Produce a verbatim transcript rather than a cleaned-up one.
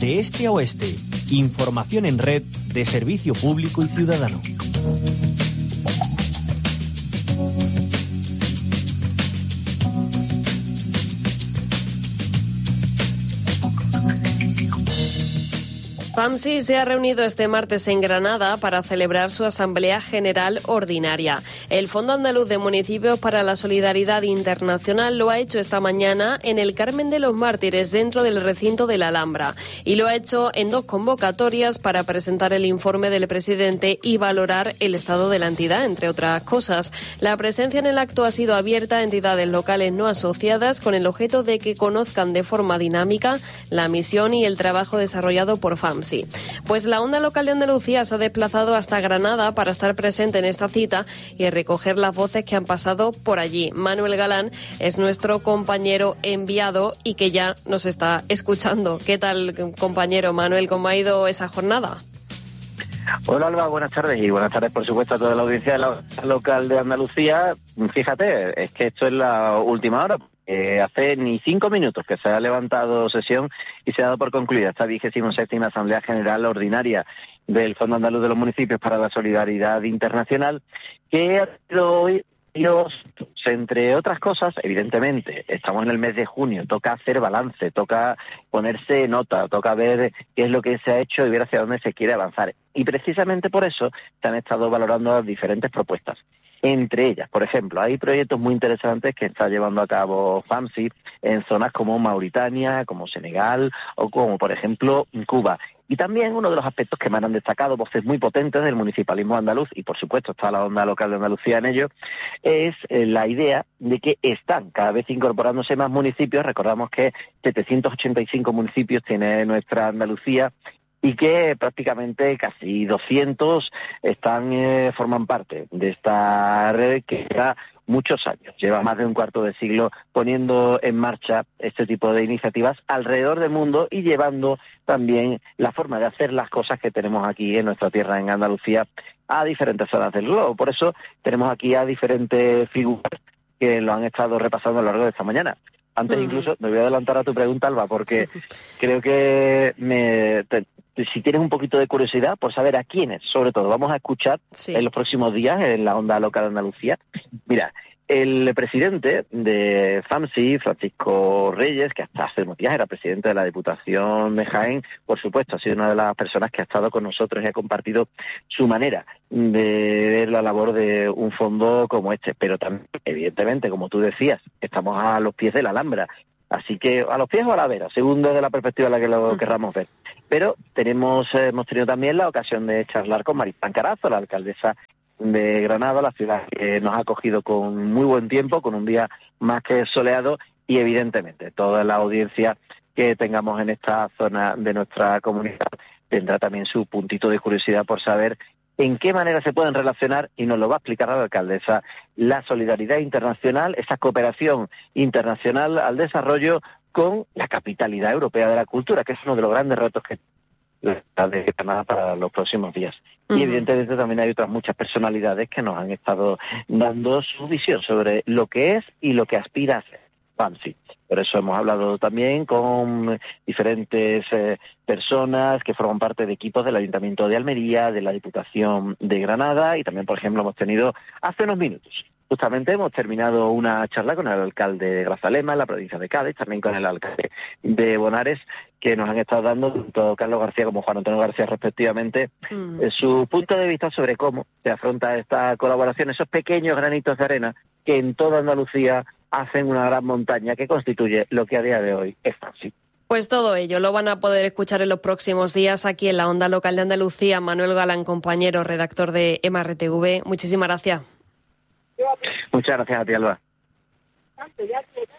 de este a oeste. Información en red de Servicio Público y Ciudadano. FAMSI se ha reunido este martes en Granada para celebrar su Asamblea General Ordinaria. El Fondo Andaluz de Municipios para la Solidaridad Internacional lo ha hecho esta mañana en el Carmen de los Mártires, dentro del recinto de la Alhambra. Y lo ha hecho en dos convocatorias para presentar el informe del presidente y valorar el estado de la entidad, entre otras cosas. La presencia en el acto ha sido abierta a entidades locales no asociadas con el objeto de que conozcan de forma dinámica la misión y el trabajo desarrollado por FAMSI. Sí. Pues la Onda Local de Andalucía se ha desplazado hasta Granada para estar presente en esta cita y recoger las voces que han pasado por allí. Manuel Galán es nuestro compañero enviado y que ya nos está escuchando. ¿Qué tal, compañero Manuel? ¿Cómo ha ido esa jornada? Hola, Alba, buenas tardes y buenas tardes, por supuesto, a toda la audiencia de la local de Andalucía. Fíjate, es que esto es la última hora. Eh, hace ni cinco minutos que se ha levantado sesión y se ha dado por concluida esta vigésima séptima Asamblea General Ordinaria del Fondo Andaluz de los Municipios para la Solidaridad Internacional, que ha sido hoy, entre otras cosas, evidentemente, estamos en el mes de junio, toca hacer balance, toca ponerse nota, toca ver qué es lo que se ha hecho y ver hacia dónde se quiere avanzar. Y precisamente por eso se han estado valorando diferentes propuestas. Entre ellas, por ejemplo, hay proyectos muy interesantes que está llevando a cabo FAMSI en zonas como Mauritania, como Senegal o como, por ejemplo, Cuba. Y también uno de los aspectos que me han destacado voces muy potentes del municipalismo andaluz, y por supuesto está la Onda Local de Andalucía en ello, es la idea de que están cada vez incorporándose más municipios. Recordamos que setecientos ochenta y cinco municipios tiene nuestra Andalucía, y que prácticamente casi doscientos están eh, forman parte de esta red que lleva muchos años, lleva más de un cuarto de siglo poniendo en marcha este tipo de iniciativas alrededor del mundo y llevando también la forma de hacer las cosas que tenemos aquí en nuestra tierra, en Andalucía, a diferentes zonas del globo. Por eso tenemos aquí a diferentes figuras que lo han estado repasando a lo largo de esta mañana. Antes incluso me voy a adelantar a tu pregunta, Alba, porque creo que me... Te, si tienes un poquito de curiosidad por saber a quiénes, sobre todo, vamos a escuchar sí. en los próximos días en la Onda Local de Andalucía. Mira, el presidente de FAMSI, Francisco Reyes, que hasta hace unos días era presidente de la Diputación de Jaén, por supuesto, ha sido una de las personas que ha estado con nosotros y ha compartido su manera de ver la labor de un fondo como este. Pero también, evidentemente, como tú decías, estamos a los pies de la Alhambra. Así que a los pies o a la vera, según desde la perspectiva en la que lo querramos ver. Pero tenemos eh, hemos tenido también la ocasión de charlar con Maripán Carazo, la alcaldesa de Granada, la ciudad que nos ha acogido con muy buen tiempo, con un día más que soleado, y evidentemente toda la audiencia que tengamos en esta zona de nuestra comunidad tendrá también su puntito de curiosidad por saber en qué manera se pueden relacionar, y nos lo va a explicar la alcaldesa, la solidaridad internacional, esa cooperación internacional al desarrollo con la capitalidad europea de la cultura, que es uno de los grandes retos que está de Granada para los próximos días. Uh-huh. Y evidentemente también hay otras muchas personalidades que nos han estado dando su visión sobre lo que es y lo que aspira a ser FAMSI. Por eso hemos hablado también con diferentes eh, personas que forman parte de equipos del Ayuntamiento de Almería, de la Diputación de Granada, y también, por ejemplo, hemos tenido hace unos minutos, justamente hemos terminado una charla con el alcalde de Grazalema, en la provincia de Cádiz, también con el alcalde de Bonares, que nos han estado dando, tanto Carlos García como Juan Antonio García respectivamente, mm. eh, su punto de vista sobre cómo se afronta esta colaboración, esos pequeños granitos de arena que en toda Andalucía hacen una gran montaña que constituye lo que a día de hoy es FAMSI. Pues todo ello lo van a poder escuchar en los próximos días aquí en la Onda Local de Andalucía. Manuel Galán, compañero, redactor de M R T V, muchísimas gracias. Muchas gracias a ti, Alba.